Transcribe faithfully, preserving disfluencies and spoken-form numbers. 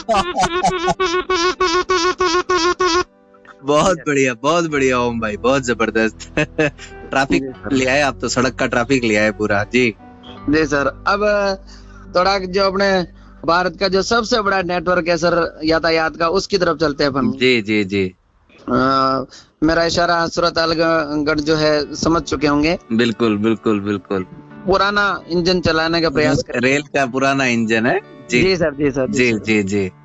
बहुत बढ़िया, बहुत बढ़िया ओम भाई, बहुत जबरदस्त। ट्रैफिक ले आए आप तो, सड़क का ट्रैफिक ले आए पूरा। जी जी सर। अब थोड़ा जो अपने भारत का जो सबसे बड़ा नेटवर्क है सर यातायात का, उसकी तरफ चलते हैं अपन। जी जी जी। आ, मेरा इशारा श्रोतागण जो है समझ चुके होंगे। बिल्कुल बिल्कुल बिल्कुल। पुराना इंजन चलाने का प्रयास कर, रेल का पुराना इंजन है। जी जी सर, जी सर, जी जी जी।